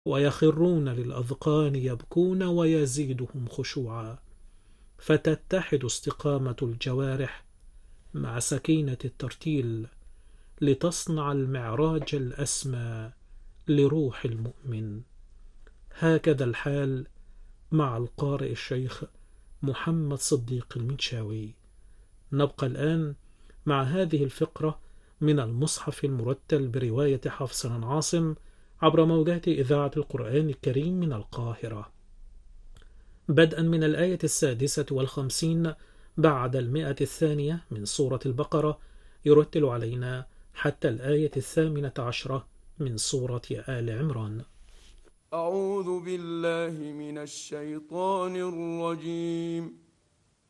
ويخرون للأذقان يبكون ويزيدهم خشوعا. فتتحد استقامة الجوارح مع سكينة الترتيل لتصنع المعراج الأسمى لروح المؤمن. هكذا الحال مع القارئ الشيخ محمد صديق المنشاوي. نبقى الآن مع هذه الفقرة من المصحف المرتل برواية حفص بن عاصم عبر موجات إذاعة القرآن الكريم من القاهرة، بدءا من الآية 56 بعد 100 من سورة البقرة، يرتل علينا حتى الآية 18 من سورة آل عمران. أعوذ بالله من الشيطان الرجيم.